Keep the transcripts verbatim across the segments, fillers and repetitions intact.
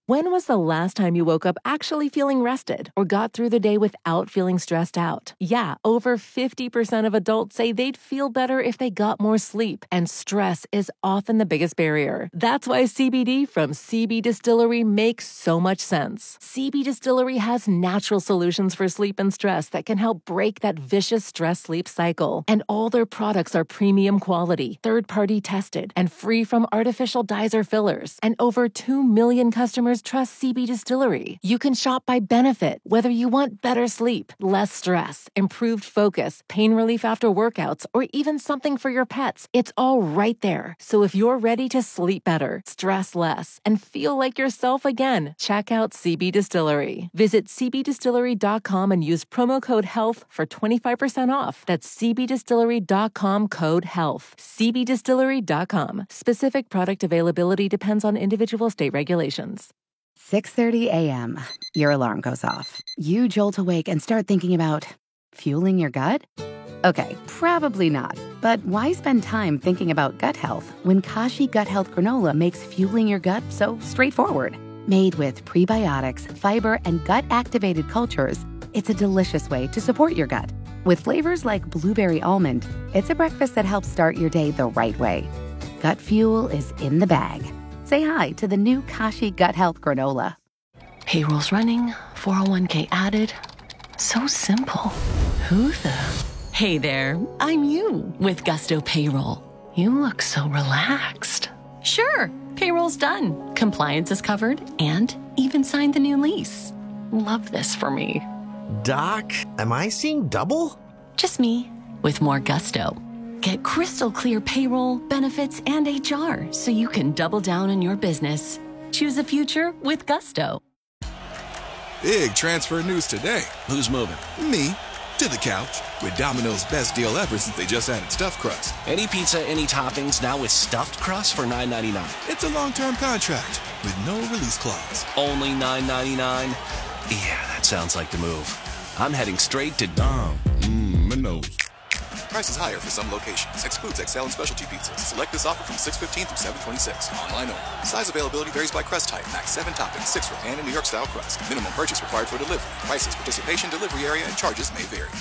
When was the last time you woke up actually feeling rested or got through the day without feeling stressed out? Yeah, over fifty percent of adults say they'd feel better if they got more sleep, and stress is often the biggest barrier. That's why C B D from C B Distillery makes so much sense. C B Distillery has natural solutions for sleep and stress that can help break that vicious stress-sleep cycle. And all their products are premium quality, third-party tested, and free from artificial dyes or fillers. And over two million customers trust C B Distillery. You can shop by benefit, whether you want better sleep, less stress, improved focus, pain relief after workouts, or even something for your pets. It's all right there. So if you're ready to sleep better, stress less, and feel like yourself again, check out C B Distillery. Visit c b distillery dot com and use promo code HEALTH for twenty-five percent off. That's c b distillery dot com code HEALTH. c b distillery dot com. Specific product availability depends on individual state regulations. six thirty a.m. Your alarm goes off. You jolt awake and start thinking about fueling your gut? Okay, probably not. But why spend time thinking about gut health when Kashi Gut Health Granola makes fueling your gut so straightforward? Made with prebiotics, fiber, and gut-activated cultures, it's a delicious way to support your gut. With flavors like blueberry almond, it's a breakfast that helps start your day the right way. Gut fuel is in the bag. Say hi to the new Kashi Gut Health Granola. Payroll's running, four oh one k added. So simple. Who the... Hey there, I'm you with Gusto Payroll. You look so relaxed. Sure, payroll's done. Compliance is covered and even signed the new lease. Love this for me. Doc, am I seeing double? Just me with more Gusto. Get crystal clear payroll, benefits, and H R so you can double down on your business. Choose a future with Gusto. Big transfer news today. Who's moving? Me. To the couch. With Domino's best deal ever since they just added stuffed crust. Any pizza, any toppings, now with stuffed crust for nine ninety-nine. It's a long-term contract with no release clause. Only nine ninety-nine? Yeah, that sounds like the move. I'm heading straight to Dom. Mmm, Minos. Prices higher for some locations. Excludes X L and specialty pizzas. Select this offer from six fifteen through seven twenty-six. Online only. Size availability varies by crust type. Max seven toppings, six for pan and New York style crust. Minimum purchase required for delivery. Prices, participation, delivery area, and charges may vary.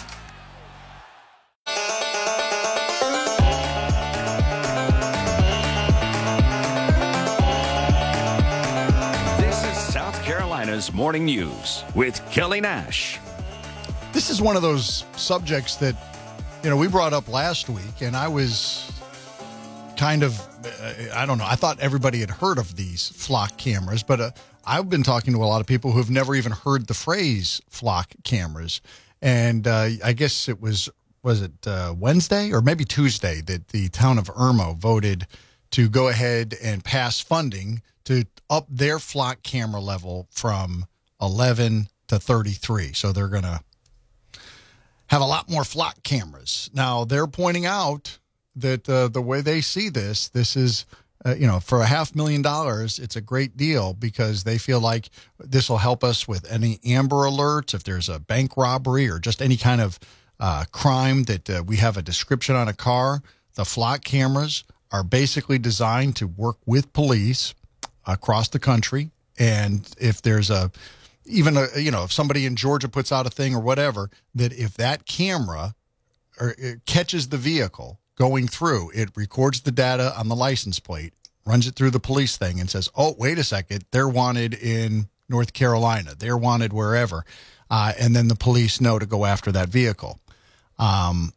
This is South Carolina's Morning News with Kelly Nash. This is one of those subjects that, you know, we brought up last week, and I was kind of, uh, I don't know, I thought everybody had heard of these flock cameras, but uh, I've been talking to a lot of people who have never even heard the phrase flock cameras. And uh, I guess it was, was it uh, Wednesday or maybe Tuesday that the town of Irmo voted to go ahead and pass funding to up their flock camera level from eleven to thirty-three. So they're going to have a lot more flock cameras. Now, they're pointing out that uh, the way they see this, this is, uh, you know, for a half million dollars, it's a great deal because they feel like this will help us with any Amber Alerts, if there's a bank robbery or just any kind of uh, crime that uh, we have a description on a car. The flock cameras are basically designed to work with police across the country. And if there's a even, a, you know, if somebody in Georgia puts out a thing or whatever, that if that camera or it catches the vehicle going through, it records the data on the license plate, runs it through the police thing and says, oh, wait a second, they're wanted in North Carolina. They're wanted wherever. Uh, and then the police know to go after that vehicle. Um,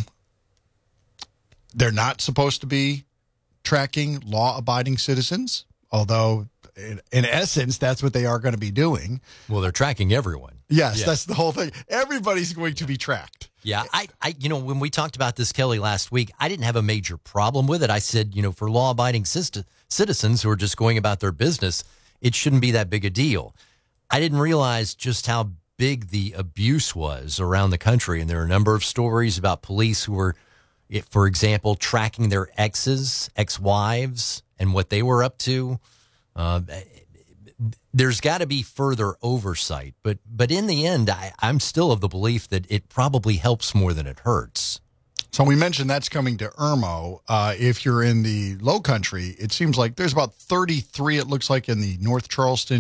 they're not supposed to be tracking law-abiding citizens, although In, in essence, that's what they are going to be doing. Well, they're tracking everyone. Yes, yeah. That's the whole thing. Everybody's going to be tracked. Yeah, I, I, you know, when we talked about this, Kelly, last week, I didn't have a major problem with it. I said, you know, for law-abiding citizens who are just going about their business, it shouldn't be that big a deal. I didn't realize just how big the abuse was around the country, and there are a number of stories about police who were, for example, tracking their exes, ex-wives, and what they were up to. Uh, there's got to be further oversight, but but in the end, I, I'm still of the belief that it probably helps more than it hurts. So we mentioned that's coming to Irmo. Uh, if you're in the Low Country, it seems like there's about thirty-three, it looks like, in the North Charleston